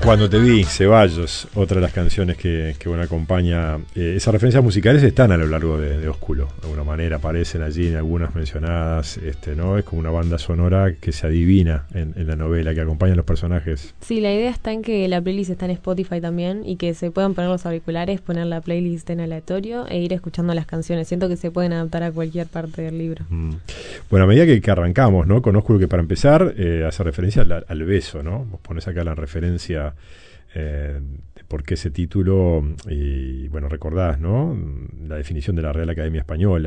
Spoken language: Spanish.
Cuando te vi, Ceballos, otra de las canciones que bueno, acompaña. Esas referencias musicales están a lo largo de Ósculo, de alguna manera aparecen allí en algunas mencionadas, ¿no? Es como una banda sonora que se adivina en la novela, que acompaña a los personajes. Sí, la idea está en que la playlist está en Spotify también y que se puedan poner los auriculares, poner la playlist en aleatorio e ir escuchando las canciones. Siento que se pueden adaptar a cualquier parte del libro. Bueno, a medida que arrancamos, ¿no? Con Ósculo, que para empezar hace referencia al beso, ¿no? Vos ponés acá la referencia de por qué ese título y bueno, recordás, ¿no? La definición de la Real Academia Española.